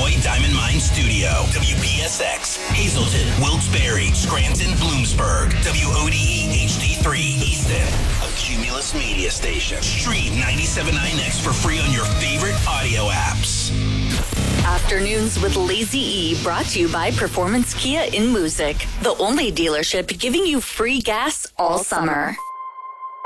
Illinois Diamond Mine Studio. WPSX, Hazleton, Wilkes-Barre, Scranton, Bloomsburg. WODE HD3, Easton. A Cumulus media station. Stream 97.9X for free on your favorite audio apps. Afternoons with Lazy E, brought to you by Performance Kia in Moosic, the only dealership giving you free gas all summer.